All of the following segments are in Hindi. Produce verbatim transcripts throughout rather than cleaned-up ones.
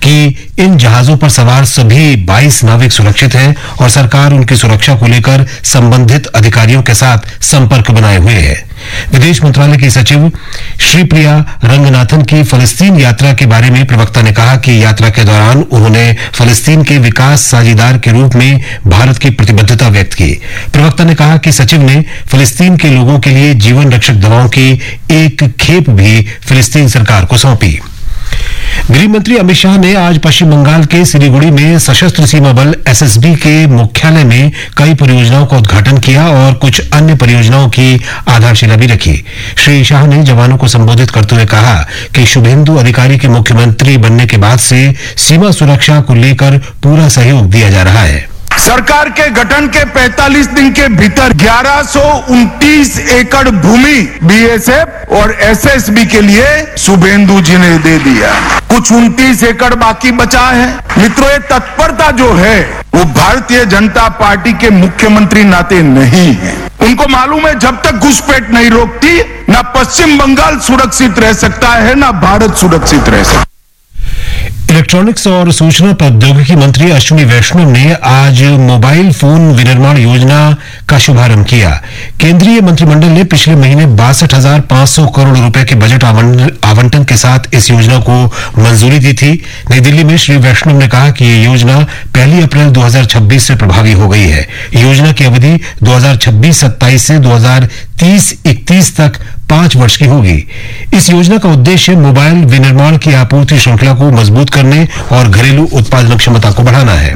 कि इन जहाजों पर सवार सभी बाईस नाविक सुरक्षित हैं और सरकार उनकी सुरक्षा को लेकर संबंधित अधिकारियों के साथ संपर्क बनाए हुए है। विदेश मंत्रालय की सचिव श्रीप्रिया रंगनाथन की फलस्तीन यात्रा के बारे में प्रवक्ता ने कहा कि यात्रा के दौरान उन्होंने फलस्तीन के विकास साझीदार के रूप में भारत की प्रतिबद्धता व्यक्त की। प्रवक्ता ने कहा कि सचिव ने फलस्तीन के लोगों के लिए जीवन रक्षक दवाओं की एक खेप भी फलस्तीन सरकार को सौंपी। गृह मंत्री अमित शाह ने आज पश्चिम बंगाल के सिलीगुड़ी में सशस्त्र सीमा बल एसएसबी के मुख्यालय में कई परियोजनाओं का उद्घाटन किया और कुछ अन्य परियोजनाओं की आधारशिला भी रखी। श्री शाह ने जवानों को संबोधित करते हुए कहा कि शुभेंदु अधिकारी के मुख्यमंत्री बनने के बाद से सीमा सुरक्षा को लेकर पूरा सहयोग दिया जा रहा है। सरकार के गठन के पैंतालीस दिन के भीतर ग्यारह सौ उनतीस एकड़ भूमि बीएसएफ और एसएसबी के लिए शुभेंदु जी ने दे दिया। कुछ उनतीस एकड़ बाकी बचा है। मित्रों, ये तत्परता जो है वो भारतीय जनता पार्टी के मुख्यमंत्री नाते नहीं है। उनको मालूम है जब तक घुसपैठ नहीं रोकती ना पश्चिम बंगाल सुरक्षित रह सकता है ना भारत सुरक्षित रह सकता है। इलेक्ट्रॉनिक्स और सूचना प्रौद्योगिकी मंत्री अश्विनी वैष्णव ने आज मोबाइल फोन विनिर्माण योजना का शुभारंभ किया। केंद्रीय मंत्रिमंडल ने पिछले महीने बासठ हजार पांच सौ करोड़ रुपए के बजट आवंटन के साथ इस योजना को मंजूरी दी थी। नई दिल्ली में श्री वैष्णव ने कहा कि ये योजना पहली अप्रैल दो हजार छब्बीस से प्रभावी हो गई है। योजना की अवधि दो हजार छब्बीस सत्ताईस से दो हजार तीस इकतीस तक पांच वर्ष की होगी। इस योजना का उद्देश्य मोबाइल विनिर्माण की आपूर्ति श्रृंखला को मजबूत करने और घरेलू उत्पादन क्षमता को बढ़ाना है।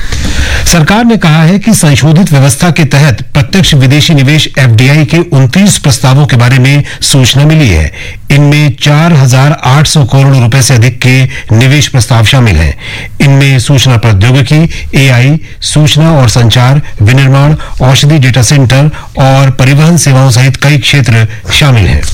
सरकार ने कहा है कि संशोधित व्यवस्था के तहत प्रत्यक्ष विदेशी निवेश एफडीआई के उनतीस प्रस्तावों के बारे में सूचना मिली है। इनमें चार हजार आठ सौ करोड़ रुपए से अधिक के निवेश प्रस्ताव शामिल हैं। इनमें सूचना प्रौद्योगिकी, एआई, सूचना और संचार, विनिर्माण, औषधि डेटा सेंटर और परिवहन सेवाओं सहित कई क्षेत्र शामिल हैं।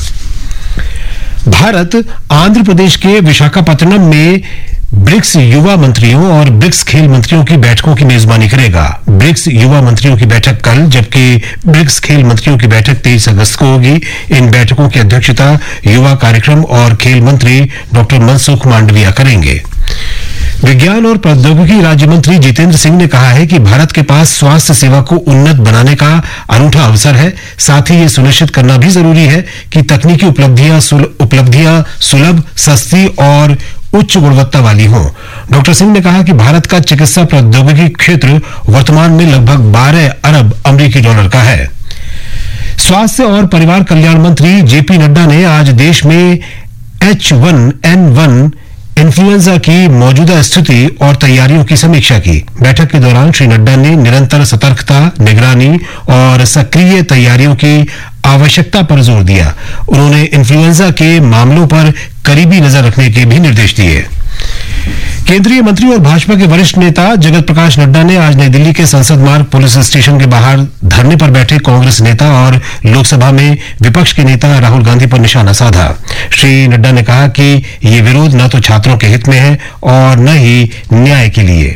भारत आंध्र प्रदेश के विशाखापत्तनम में ब्रिक्स युवा मंत्रियों और ब्रिक्स खेल मंत्रियों की बैठकों की मेजबानी करेगा। ब्रिक्स युवा मंत्रियों की बैठक कल जबकि ब्रिक्स खेल मंत्रियों की बैठक तेईस अगस्त को होगी। इन बैठकों की अध्यक्षता युवा कार्यक्रम और खेल मंत्री डॉक्टर मनसुख मांडविया करेंगे। विज्ञान और प्रौद्योगिकी राज्य मंत्री जितेंद्र सिंह ने कहा है कि भारत के पास स्वास्थ्य सेवा को उन्नत बनाने का अनूठा अवसर है। साथ ही ये सुनिश्चित करना भी जरूरी है कि तकनीकी उपलब्धियां उपलब्धियां सुलभ, सस्ती और उच्च गुणवत्ता वाली हों। डॉक्टर सिंह ने कहा कि भारत का चिकित्सा प्रौद्योगिकी क्षेत्र वर्तमान में लगभग बारह अरब अमेरिकी डॉलर का है। स्वास्थ्य और परिवार कल्याण मंत्री जेपी नड्डा ने आज देश में H one N one influenza की मौजूदा स्थिति और तैयारियों की समीक्षा की। बैठक के दौरान श्री नड्डा ने निरंतर सतर्कता, निगरानी और सक्रिय तैयारियों की आवश्यकता पर जोर दिया। उन्होंने इन्फ्लुएंजा के मामलों पर करीबी नजर रखने के भी निर्देश दिए। केंद्रीय मंत्री और भाजपा के वरिष्ठ नेता जगत प्रकाश नड्डा ने आज नई दिल्ली के संसद मार्ग पुलिस स्टेशन के बाहर धरने पर बैठे कांग्रेस नेता और लोकसभा में विपक्ष के नेता राहुल गांधी पर निशाना साधा। श्री नड्डा ने कहा कि ये विरोध न तो छात्रों के हित में है और न ही न्याय के लिए।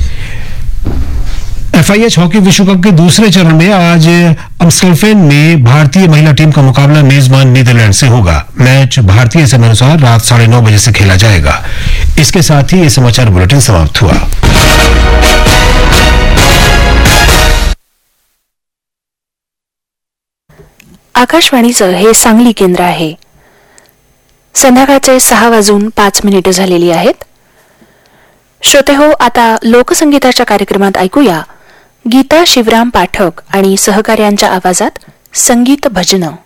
एफआईएच हॉकी विश्व कप के दूसरे चरण में आज अम्स्टरडैम में भारतीय महिला टीम का मुकाबला मेजबान नीदरलैंड से होगा। मैच भारतीय समय अनुसार रात साढ़े नौ बजे से खेला जाएगा। इसके साथ ही ये समाचार बुलेटिन समाप्त हुआ। आकाशवाणीचं हे सांगली केंद्र आहे। संध्याकाळचे सहा वाजून पाच मिनिटं झालेली आहेत। श्रोते हो, आता लोकसंगीताच्या कार्यक्रमात ऐकूया गीता शिवराम पाठक आणि सहकार्यांच्या आवाजात संगीत भजनं।